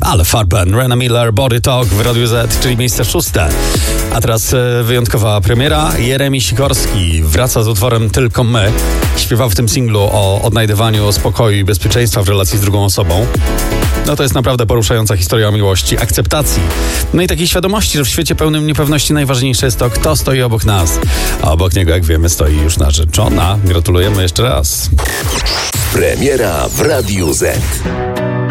Ale Farben, Rena Miller, Body Talk w Radiu Z, czyli miejsce 6. A teraz wyjątkowa premiera. Jeremi Sikorski wraca z utworem Tylko my. Śpiewał w tym singlu o odnajdywaniu spokoju i bezpieczeństwa w relacji z drugą osobą. No to jest naprawdę poruszająca historia o miłości, akceptacji. No i takiej świadomości, że w świecie pełnym niepewności najważniejsze jest to, kto stoi obok nas. A obok niego, jak wiemy, stoi już narzeczona. Gratulujemy jeszcze raz. Premiera w Radiu Z.